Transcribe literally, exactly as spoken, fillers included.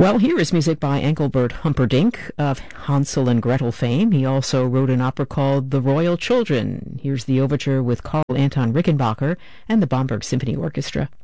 Well, here is music by Engelbert Humperdinck of Hansel and Gretel fame. He also wrote an opera called The Royal Children. Here's the overture with Carl Anton Rickenbacker and the Bamberg Symphony Orchestra.